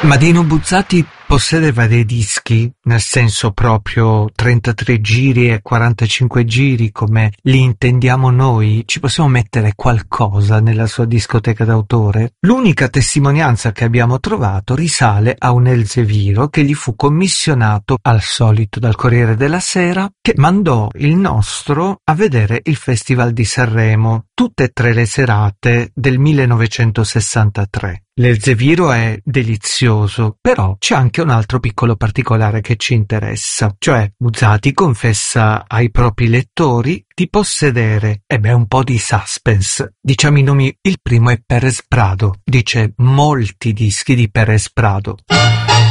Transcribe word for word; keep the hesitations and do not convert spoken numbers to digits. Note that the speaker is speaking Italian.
Madino Buzzati possedeva dei dischi, nel senso proprio trentatré giri e quarantacinque giri come li intendiamo noi? Ci possiamo mettere qualcosa nella sua discoteca d'autore? L'unica testimonianza che abbiamo trovato risale a un Elzeviro che gli fu commissionato al solito dal Corriere della Sera, che mandò il nostro a vedere il Festival di Sanremo, tutte e tre le serate del millenovecentosessantatré. L'Elzeviro è delizioso, però c'è anche un altro piccolo particolare che ci interessa, cioè Buzzati confessa ai propri lettori di possedere, e beh, un po' di suspense. Diciamo i nomi, il primo è Pérez Prado, dice molti dischi di Pérez Prado.